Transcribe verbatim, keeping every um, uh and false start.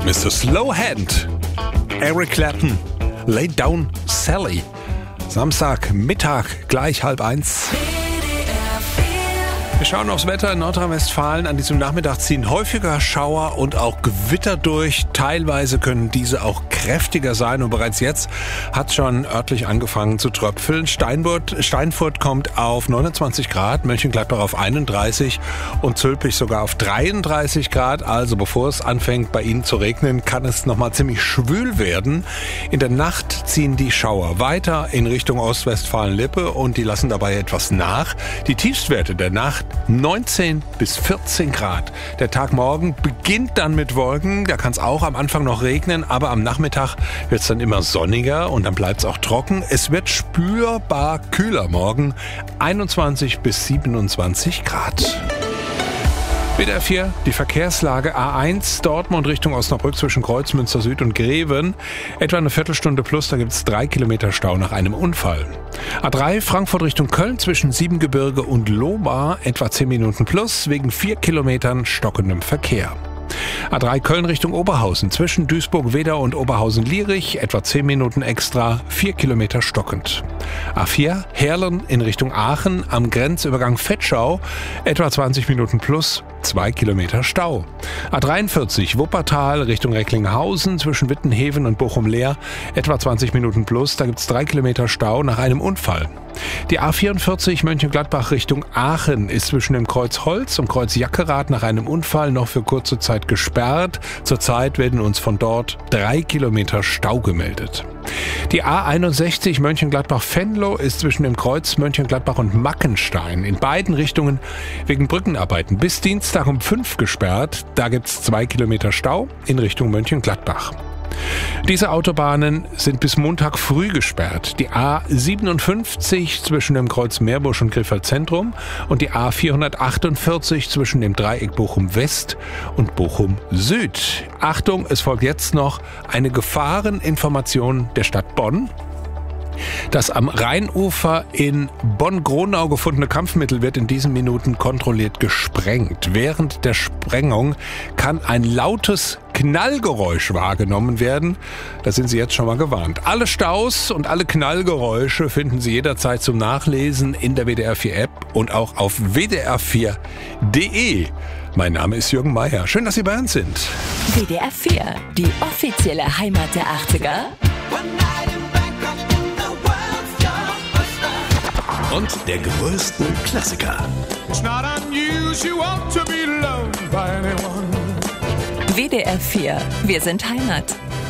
Mister Slowhand, Eric Clapton, Lay Down Sally. Samstagmittag, gleich halb eins. Wir schauen aufs Wetter in Nordrhein-Westfalen. An diesem Nachmittag ziehen häufiger Schauer und auch Gewitter durch. Teilweise können diese auch kräftiger sein und bereits jetzt hat es schon örtlich angefangen zu tröpfeln. Steinfurt, Steinfurt kommt auf neunundzwanzig Grad, Mönchengladbach auf einunddreißig und Zülpich sogar auf dreiunddreißig Grad. Also bevor es anfängt bei Ihnen zu regnen, kann es nochmal ziemlich schwül werden. In der Nacht ziehen die Schauer weiter in Richtung Ostwestfalen-Lippe und die lassen dabei etwas nach. Die Tiefstwerte der Nacht neunzehn bis vierzehn Grad. Der Tag morgen beginnt dann mit Wolken. Da kann es auch am Anfang noch regnen, aber am Nachmittag wird es dann immer sonniger und dann bleibt es auch trocken. Es wird spürbar kühler morgen. einundzwanzig bis siebenundzwanzig Grad. W D R vier, die Verkehrslage A eins, Dortmund Richtung Osnabrück zwischen Kreuzmünster Süd und Greven. Etwa eine Viertelstunde plus, da gibt es drei Kilometer Stau nach einem Unfall. A drei, Frankfurt Richtung Köln zwischen Siebengebirge und Lohmar, etwa zehn Minuten plus, wegen vier Kilometern stockendem Verkehr. A drei Köln Richtung Oberhausen zwischen Duisburg-Wedau und Oberhausen-Lierich, etwa zehn Minuten extra, vier Kilometer stockend. A vier Heerlen in Richtung Aachen am Grenzübergang Vetschau, etwa zwanzig Minuten plus, zwei Kilometer Stau. A dreiundvierzig Wuppertal Richtung Recklinghausen zwischen Wittenheven und Bochum-Leer, etwa zwanzig Minuten plus, da gibt es drei Kilometer Stau nach einem Unfall. Die A vierundvierzig Mönchengladbach Richtung Aachen ist zwischen dem Kreuz Holz und Kreuz Jackerath nach einem Unfall noch für kurze Zeit gesperrt. Zurzeit werden uns von dort drei Kilometer Stau gemeldet. Die A einundsechzig Mönchengladbach-Venlo ist zwischen dem Kreuz Mönchengladbach und Mackenstein in beiden Richtungen wegen Brückenarbeiten bis Dienstag um fünf gesperrt. Da gibt es zwei Kilometer Stau in Richtung Mönchengladbach. Diese Autobahnen sind bis Montag früh gesperrt. Die A siebenundfünfzig zwischen dem Kreuz Meerbusch und Krefeld Zentrum und die A vierhundertachtundvierzig zwischen dem Dreieck Bochum West und Bochum Süd. Achtung, es folgt jetzt noch eine Gefahreninformation der Stadt Bonn. Das am Rheinufer in Bonn-Gronau gefundene Kampfmittel wird in diesen Minuten kontrolliert gesprengt. Während der Sprengung kann ein lautes Knallgeräusch wahrgenommen werden. Da sind Sie jetzt schon mal gewarnt. Alle Staus und alle Knallgeräusche finden Sie jederzeit zum Nachlesen in der W D R vier App und auch auf w d r vier punkt d e. Mein Name ist Jürgen Meier. Schön, dass Sie bei uns sind. W D R vier, die offizielle Heimat der achtziger. Und der größten Klassiker. W D R vier, wir sind Heimat.